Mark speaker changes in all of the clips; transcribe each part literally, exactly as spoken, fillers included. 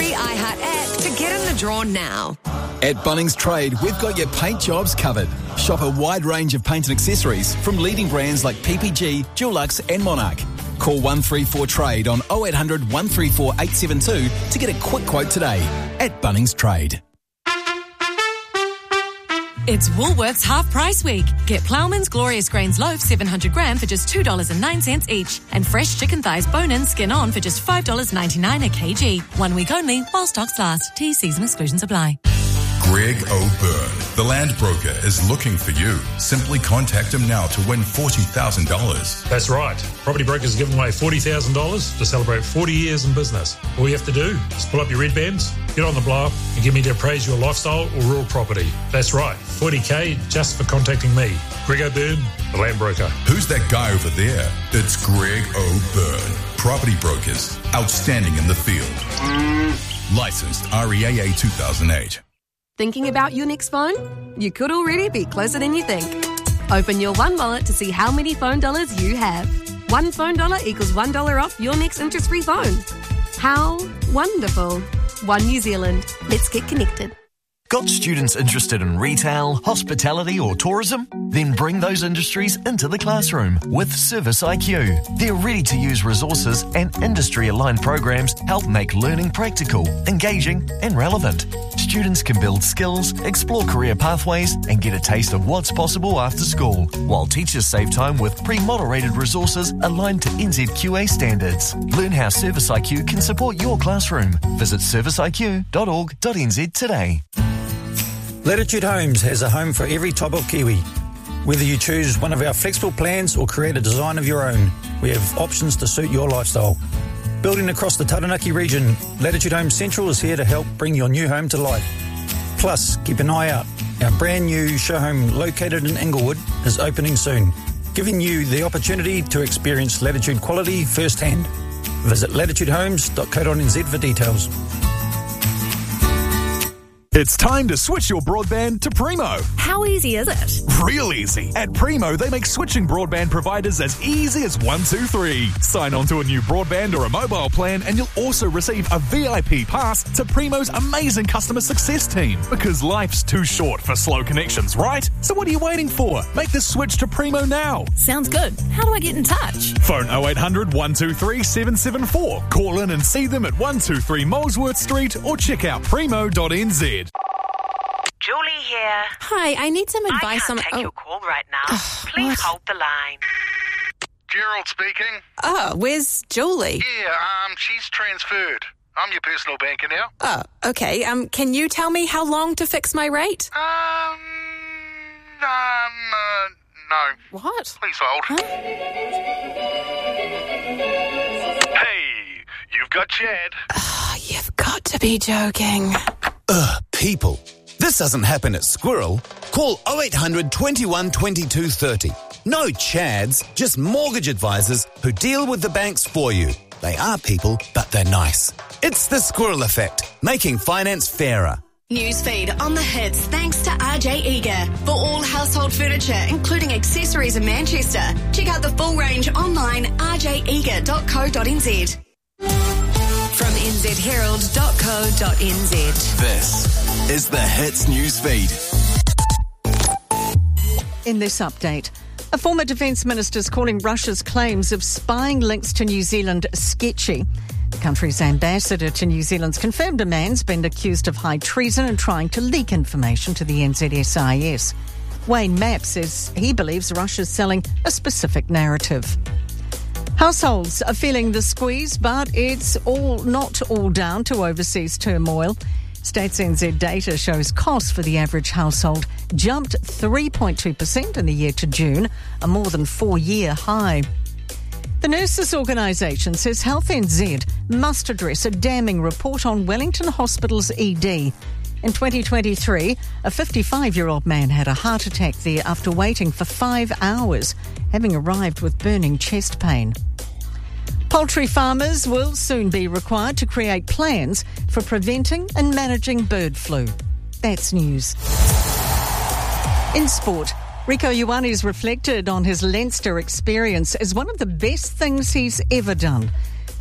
Speaker 1: free iHeart app to get in the draw now.
Speaker 2: At Bunnings Trade, we've got your paint jobs covered. Shop a wide range of paint and accessories from leading brands like P P G, Dulux and Monarch. Call one three four trade on oh eight hundred, one three four, eight seven two to get a quick quote today. At Bunnings Trade.
Speaker 3: It's Woolworths Half Price Week. Get Ploughman's Glorious Grains Loaf seven hundred gram for just two dollars and nine cents each. And fresh chicken thighs bone-in skin on for just five dollars and ninety-nine cents a kg. One week only while stocks last. T Cs and exclusions apply.
Speaker 4: Greg O'Byrne, the land broker, is looking for you. Simply contact him now to win forty thousand dollars.
Speaker 5: That's right. Property Brokers are giving away forty thousand dollars to celebrate forty years in business. All you have to do is pull up your red bands, get on the blower, and get me to appraise your lifestyle or rural property. That's right, forty thousand just for contacting me. Greg O'Byrne, the land broker.
Speaker 4: Who's that guy over there? It's Greg O'Byrne. Property Brokers, outstanding in the field. Licensed R E A A two thousand eight.
Speaker 6: Thinking about your next phone? You could already be closer than you think. Open your One Wallet to see how many phone dollars you have. One phone dollar equals one dollar off your next interest-free phone. How wonderful. One New Zealand. Let's get connected.
Speaker 7: Got students interested in retail, hospitality or tourism? Then bring those industries into the classroom with Service I Q. Their ready-to-use resources and industry-aligned programs help make learning practical, engaging and relevant. Students can build skills, explore career pathways and get a taste of what's possible after school, while teachers save time with pre-moderated resources aligned to N Z Q A standards. Learn how Service I Q can support your classroom. Visit service I Q dot org dot n z today.
Speaker 8: Latitude Homes has a home for every type of Kiwi. Whether you choose one of our flexible plans or create a design of your own, we have options to suit your lifestyle. Building across the Taranaki region, Latitude Homes Central is here to help bring your new home to life. Plus, keep an eye out. Our brand new show home located in Inglewood is opening soon, giving you the opportunity to experience Latitude quality firsthand. Visit latitude homes dot co dot n z for details.
Speaker 9: It's time to switch your broadband to Primo.
Speaker 10: How easy is it?
Speaker 9: Real easy. At Primo, they make switching broadband providers as easy as one, two, three. Sign on to a new broadband or a mobile plan and you'll also receive a V I P pass to Primo's amazing customer success team. Because life's too short for slow connections, right? So what are you waiting for? Make the switch to Primo now.
Speaker 10: Sounds good. How do I get in touch?
Speaker 9: Phone oh eight hundred, one two three, seven seven four. Call in and see them at one two three Molesworth Street or check out primo dot n z.
Speaker 11: Julie here.
Speaker 10: Hi, I need some advice
Speaker 11: I can't
Speaker 10: on...
Speaker 11: take
Speaker 10: oh.
Speaker 11: your call right now. Please
Speaker 10: what?
Speaker 11: hold the line.
Speaker 12: Gerald speaking.
Speaker 10: Oh, where's Julie?
Speaker 12: Yeah, um, she's transferred. I'm your personal banker now.
Speaker 10: Oh, okay. Um, can you tell me how long to fix my rate?
Speaker 12: Um, um, uh, no.
Speaker 10: What?
Speaker 12: Please hold.
Speaker 10: Huh?
Speaker 12: Hey, you've got Chad.
Speaker 10: Oh, you've got to be joking.
Speaker 13: Ugh, people. This doesn't happen at Squirrel. Call oh eight hundred, twenty-one, twenty-two, thirty. No Chads, just mortgage advisors who deal with the banks for you. They are people, but they're nice. It's the Squirrel Effect, making finance fairer.
Speaker 14: Newsfeed on the hits thanks to R J Eager. For all household furniture, including accessories in Manchester. Check out the full range online, r j eager dot co dot n z.
Speaker 1: From n z herald dot co dot n z.
Speaker 2: This is the Hits Newsfeed.
Speaker 15: In this update, a former defence minister is calling Russia's claims of spying links to New Zealand sketchy. The country's ambassador to New Zealand's confirmed a man's been accused of high treason and trying to leak information to the N Z S I S. Wayne Mapp says he believes Russia's selling a specific narrative. Households are feeling the squeeze, but it's all not all down to overseas turmoil. Stats N Z data shows costs for the average household jumped three point two percent in the year to June, a more than four-year high. The Nurses Organisation says Health N Z must address a damning report on Wellington Hospital's E D. In twenty twenty-three, a fifty-five-year-old man had a heart attack there after waiting for five hours, having arrived with burning chest pain. Poultry farmers will soon be required to create plans for preventing and managing bird flu. That's news. In sport, Rieko Ioane's reflected on his Leinster experience as one of the best things he's ever done.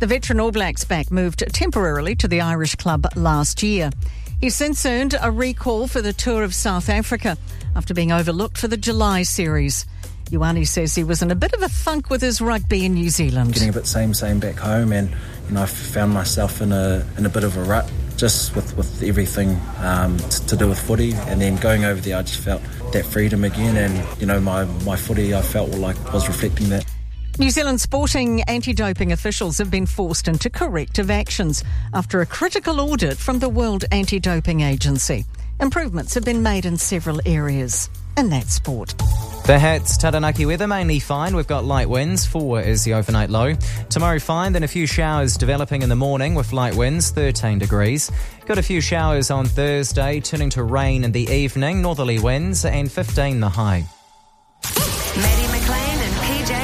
Speaker 15: The veteran All Blacks back moved temporarily to the Irish club last year. He's since earned a recall for the tour of South Africa after being overlooked for the July series. Ioane says he was in a bit of a funk with his rugby in New Zealand.
Speaker 16: Getting a bit same same back home, and you know I found myself in a in a bit of a rut just with, with everything um, to do with footy, and then going over there I just felt that freedom again, and you know my, my footy I felt like was reflecting that.
Speaker 15: New Zealand sporting anti-doping officials have been forced into corrective actions after a critical audit from the World Anti-Doping Agency. Improvements have been made in several areas. And that's sport.
Speaker 17: The Hits, Taranaki weather, mainly fine. We've got light winds. Four is the overnight low. Tomorrow fine, then a few showers developing in the morning with light winds, thirteen degrees. Got a few showers on Thursday, turning to rain in the evening, northerly winds, and fifteen the high.
Speaker 1: Maddie McLean and P J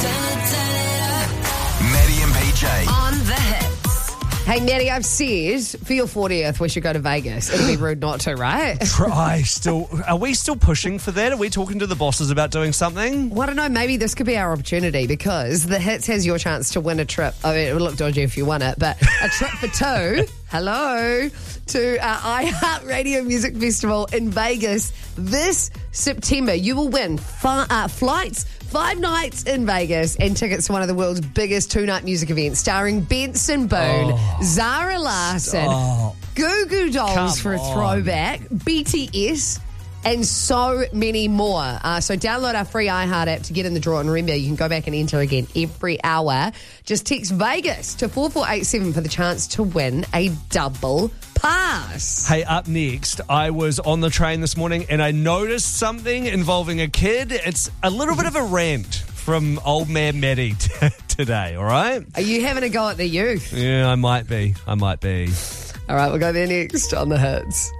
Speaker 1: Harden.
Speaker 18: Maddie and P J.
Speaker 1: On the Hits.
Speaker 19: Hey, Maddie, I've said for your fortieth we should go to Vegas. It'd be rude not to, right?
Speaker 20: Try still. Are we still pushing for that? Are we talking to the bosses about doing something?
Speaker 19: Well, I don't know. Maybe this could be our opportunity because the Hits has your chance to win a trip. I mean, it would look dodgy if you won it, but a trip for two. Hello. To our iHeartRadio Music Festival in Vegas this September. You will win fi- uh, flights, five nights in Vegas, and tickets to one of the world's biggest two-night music events starring Benson Boone, oh, Zara Larsson,
Speaker 20: stop.
Speaker 19: Goo Goo Dolls
Speaker 20: Come
Speaker 19: for a
Speaker 20: on.
Speaker 19: throwback, B T S, and so many more. Uh, so download our free iHeart app to get in the draw. And remember, you can go back and enter again every hour. Just text Vegas to four four eight seven for the chance to win a double pass.
Speaker 20: Hey, up next, I was on the train this morning and I noticed something involving a kid. It's a little bit of a rant from old man Maddie t- today, all right?
Speaker 19: Are you having a go at the youth?
Speaker 20: Yeah, I might be. I might be.
Speaker 19: All right, we'll go there next on The Hits.